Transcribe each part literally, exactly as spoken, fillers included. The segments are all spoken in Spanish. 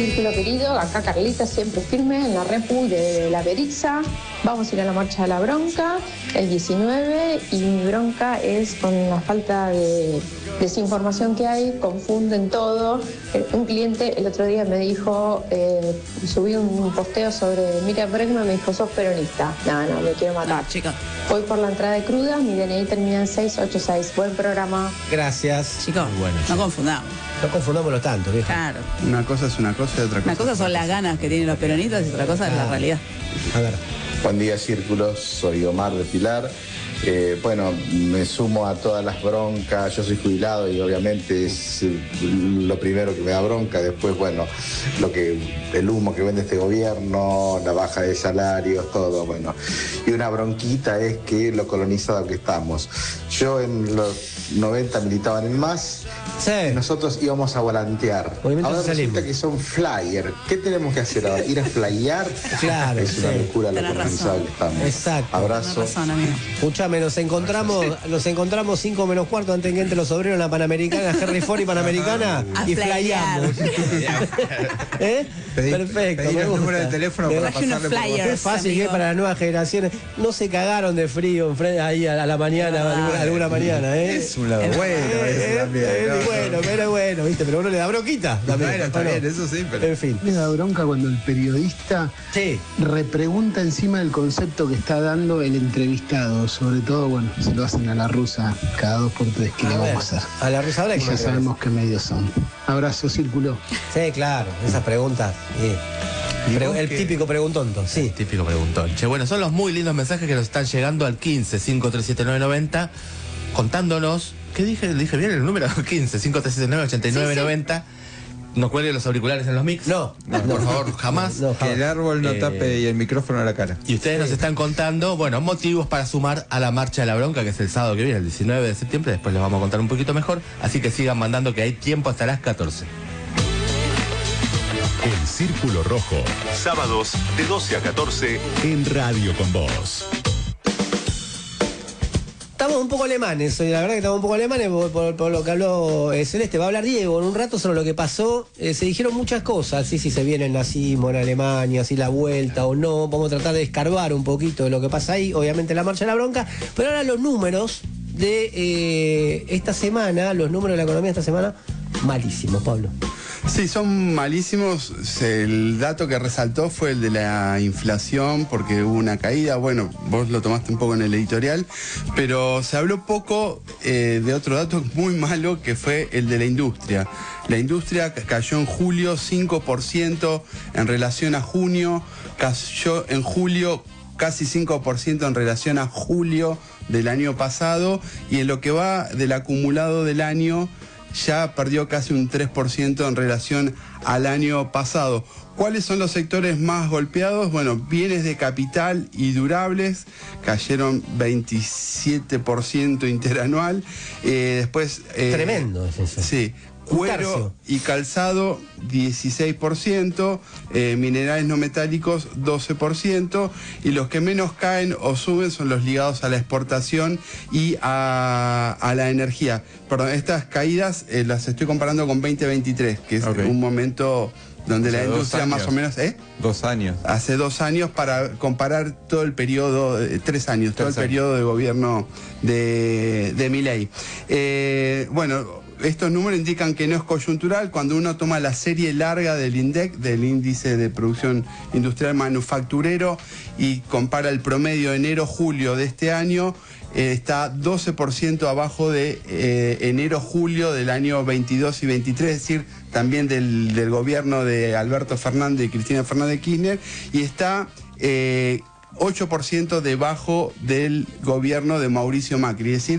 círculo querido, acá Carlita siempre firme en la repu de la Beriza. Vamos a ir a la marcha de la bronca el diecinueve y mi bronca es con la falta de desinformación que hay, confunden todo. Un cliente el otro día me dijo, eh, subí un posteo sobre Miriam Bregman, me dijo, sos peronista. No, no, me quiero matar. No, chica. Voy por la entrada de cruda, mi D N I termina en seis ocho seis. Buen programa. Gracias. Chicos, Bueno, no chicos. confundamos. No confundámoslo tanto, viejo. Claro. Una cosa es una cosa y otra cosa Una cosa es son otra las ganas que tienen los peronistas y otra cosa es la Ah. realidad. A ver. Buen día, Círculos. Soy Omar de Pilar. Eh, bueno, me sumo a todas las broncas. Yo soy jubilado y obviamente es eh, lo primero que me da bronca. Después, bueno, lo que el humo que vende este gobierno, la baja de salarios, todo, bueno. Y una bronquita es que lo colonizado que estamos. Yo en los noventa militaba en el M A S. Sí. Nosotros íbamos a volantear. Movimiento Ahora socialismo. resulta que son flyer. ¿Qué tenemos que hacer ahora? ¿Ir a flyar? Claro, Es una sí. locura lo Tenés colonizado razón. que estamos. Exacto. Abrazo. Tienes razón, amigo. Escuchame, nos encontramos, nos encontramos cinco menos cuarto antes que entre los obreros en la Panamericana, Henry Ford y Panamericana, A y flyar. flyamos. ¿Eh? Pedí- Perfecto. pedí me el gusta. número de teléfono Me para gusta. Traje unos pasarle por flyers. Qué fácil que amigo. es para las nuevas generaciones. No se cagaron de frío en frente- ahí a, a la mañana, Ah, alguna, alguna mañana, ¿eh? Es un lado Es bueno Eh, ese eh, también. eh, ¿no? bueno, pero bueno, viste, pero uno le da bronquita también. Bueno, está ¿o no? bien, eso sí, pero... En fin. Me da bronca cuando el periodista Sí. repregunta encima del concepto que está dando el entrevistado. Sobre todo, bueno, se lo hacen a la rusa cada dos por tres. ¿Qué le A ver, vamos a hacer? a la rusa Y ya sabemos qué medios son. Abrazo, Círculo. Sí, claro, esas preguntas. sí. ¿Y Pre- vos el qué? típico preguntonto, sí. Típico preguntón. Che, bueno, son los muy lindos mensajes que nos están llegando al quince cinco tres siete nueve noventa contándonos. ¿Qué dije? ¿Dije bien el número? quince cinco tres siete nueve ochenta y nueve noventa. No cuelguen los auriculares en los mix. No, No, no. por favor, jamás. No, Que el árbol no Eh, tape y el micrófono a la cara. Y ustedes nos están contando, bueno, motivos para sumar a la Marcha de la Bronca, que es el sábado que viene, el diecinueve de septiembre. Después les vamos a contar un poquito mejor. Así que sigan mandando, que hay tiempo hasta las catorce. El Círculo Rojo, sábados de doce a catorce en Radio con Vos. Estamos un poco alemanes hoy, la verdad que estamos un poco alemanes por, por- por lo que habló eh, Celeste. Va a hablar Diego en un rato sobre lo que pasó. Eh, se dijeron muchas cosas, sí, si se viene el nazismo en Alemania, si la vuelta o no. Vamos a tratar de escarbar un poquito de lo que pasa ahí, obviamente la marcha de la bronca. Pero ahora los números de eh, esta semana, los números de la economía de esta semana, malísimos, Pablo. Sí, son malísimos. El dato que resaltó fue el de la inflación, porque hubo una caída. Bueno, vos lo tomaste un poco en el editorial, pero se habló poco eh, de otro dato muy malo, que fue el de la industria. La industria ca- cayó en julio cinco por ciento en relación a junio, cayó en julio casi cinco por ciento en relación a julio del año pasado, y en lo que va del acumulado del año ya perdió casi un tres por ciento en relación al año pasado. ¿Cuáles son los sectores más golpeados? Bueno, bienes de capital y durables cayeron veintisiete por ciento interanual. Eh, después... eh, Tremendo es eso. Sí. Un Cuero tercio. y calzado, dieciséis por ciento, eh, minerales no metálicos, doce por ciento, y los que menos caen o suben son los ligados a la exportación y a, a la energía. Perdón, estas caídas eh, las estoy comparando con veinte veintitrés, que es Ok. un momento donde O sea, la dos industria más años. o menos... ¿eh? Dos años. Hace dos años, para comparar todo el periodo, eh, tres años, todo el Tres años. periodo de gobierno de, de Milei. Eh, bueno, estos números indican que no es coyuntural. Cuando uno toma la serie larga del INDEC, del índice de producción industrial manufacturero, y compara el promedio enero-julio de este año, eh, está doce por ciento abajo de eh, enero-julio del año veintidós y veintitrés, es decir, también del, del gobierno de Alberto Fernández y Cristina Fernández de Kirchner, y está eh, ocho por ciento debajo del gobierno de Mauricio Macri, es decir,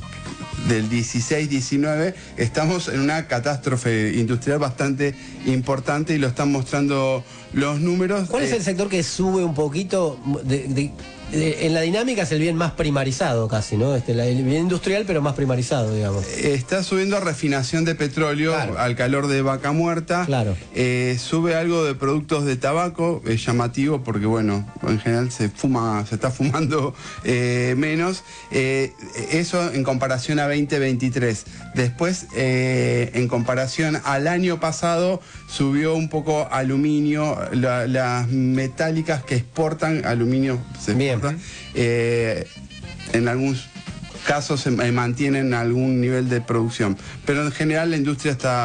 del dieciséis diecinueve, estamos en una catástrofe industrial bastante importante y lo están mostrando los números. ¿Cuál es Eh, el sector que sube un poquito de, de- eh, en la dinámica es el bien más primarizado casi, ¿no? Este, la- el bien industrial, pero más primarizado, digamos. Está subiendo a refinación de petróleo, Claro. al calor de vaca muerta. Claro. Eh, sube algo de productos de tabaco, es llamativo porque, bueno, en general se fuma, se está fumando eh, menos. Eh, eso en comparación a veinte veintitrés. Después, eh, en comparación al año pasado, subió un poco aluminio, la- las metálicas que exportan aluminio se Bien. exporta. Eh, en algunos casos se eh, mantienen algún nivel de producción, pero en general la industria está